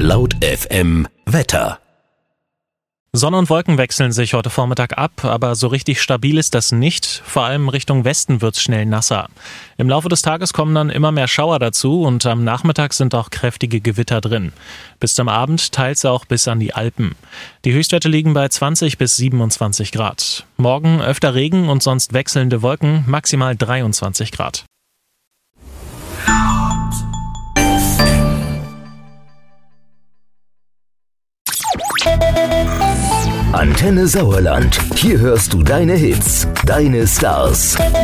Laut FM Wetter. Sonne und Wolken wechseln sich heute Vormittag ab, aber so richtig stabil ist das nicht. Vor allem Richtung Westen wird's schnell nasser. Im Laufe des Tages kommen dann immer mehr Schauer dazu und am Nachmittag sind auch kräftige Gewitter drin. Bis zum Abend teils auch bis an die Alpen. Die Höchstwerte liegen bei 20 bis 27 Grad. Morgen öfter Regen und sonst wechselnde Wolken, maximal 23 Grad. Antenne Sauerland. Hier hörst du deine Hits, deine Stars.